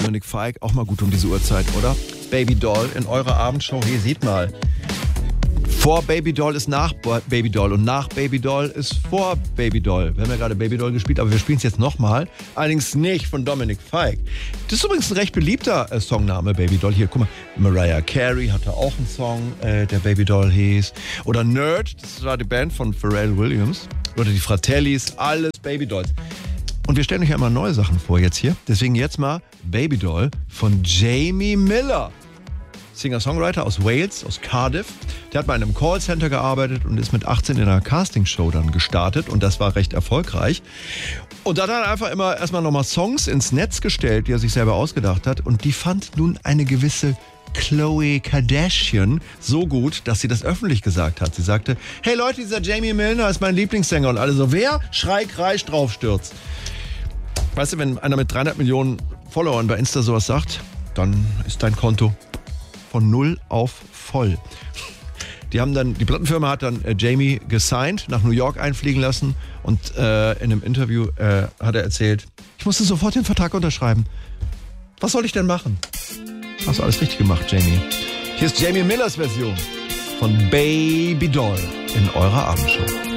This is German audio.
Dominik Feick, auch mal gut um diese Uhrzeit, oder? Baby Doll in eurer Abendshow. Hier, seht mal. Vor Baby Doll ist nach Baby Doll und nach Baby Doll ist vor Baby Doll. Wir haben ja gerade Baby Doll gespielt, aber wir spielen es jetzt nochmal. Allerdings nicht von Dominik Feick. Das ist übrigens ein recht beliebter Songname, Baby Doll. Hier, guck mal, Mariah Carey hatte auch einen Song, der Baby Doll hieß. Oder Nerd, das war die Band von Pharrell Williams. Oder die Fratellis, alles Baby Dolls. Und wir stellen euch ja immer neue Sachen vor jetzt hier. Deswegen jetzt mal Baby Doll von Jamie Miller. Singer-Songwriter aus Wales, aus Cardiff. Der hat mal in einem Callcenter gearbeitet und ist mit 18 in einer Castingshow dann gestartet. Und das war recht erfolgreich. Und dann hat er einfach immer erstmal nochmal Songs ins Netz gestellt, die er sich selber ausgedacht hat. Und die fand nun eine gewisse Khloe Kardashian so gut, dass sie das öffentlich gesagt hat. Sie sagte, hey Leute, dieser Jamie Miller ist mein Lieblingssänger. Und alle so, wer? Schrei, kreisch, draufstürzt. Weißt du, wenn einer mit 300 Millionen Followern bei Insta sowas sagt, dann ist dein Konto von 0 auf voll. Die Plattenfirma hat dann Jamie gesigned, nach New York einfliegen lassen und in einem Interview hat er erzählt, ich musste sofort den Vertrag unterschreiben. Was soll ich denn machen? Hast du alles richtig gemacht, Jamie. Hier ist Jamie Millers Version von Baby Doll in eurer Abendshow.